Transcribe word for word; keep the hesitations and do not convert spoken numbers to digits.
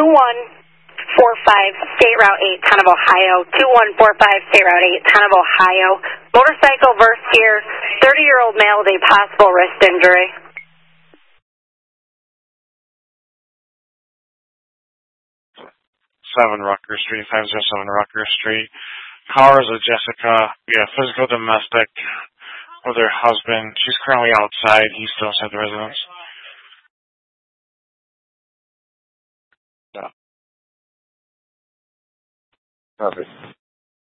two one four five, State Route eight, Town of Ohio. two one four five, State Route eight, Town of Ohio. Motorcycle verse gear, thirty-year-old male with a possible wrist injury. seven Rutgers Street, five oh seven Rutgers Street. Cars of Jessica, yeah, physical domestic with her husband. She's currently outside. He's still inside the residence. Yeah. Perfect.